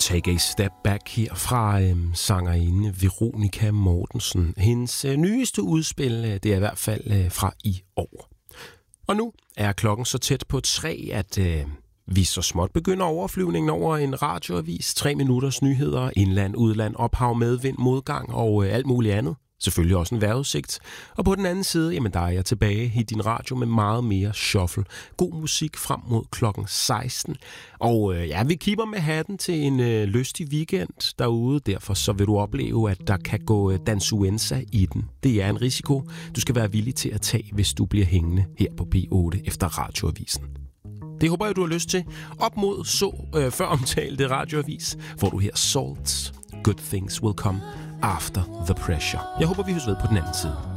Take a Step Back her fra sangerinde Veronica Mortensen. Hendes nyeste udspil, det er i hvert fald fra i år. Og nu er klokken så tæt på 3, at vi så småt begynder overflyvningen over en radioavis. 3 minutters nyheder, indland, udland, ophav, medvind, modgang og alt muligt andet. Selvfølgelig også en vejrudsigt. Og på den anden side, jamen der er jeg tilbage i din radio med meget mere shuffle. God musik frem mod klokken 16. Og vi kipper med hatten til en lystig weekend derude. Derfor så vil du opleve, at der kan gå dansuenza i den. Det er en risiko, du skal være villig til at tage, hvis du bliver hængende her på P8 efter radioavisen. Det håber jeg, du har lyst til. Op mod før omtalte radioavis, hvor du her Salts. Good things will come after the pressure. Jeg håber, vi høres ved på den anden side.